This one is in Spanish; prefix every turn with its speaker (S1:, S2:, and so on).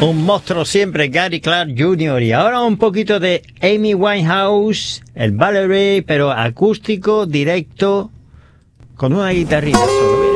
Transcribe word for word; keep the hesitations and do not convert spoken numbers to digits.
S1: Un monstruo siempre, Gary Clark junior Y ahora un poquito de Amy Winehouse, el Valerie, pero acústico, directo, con una guitarrita solo.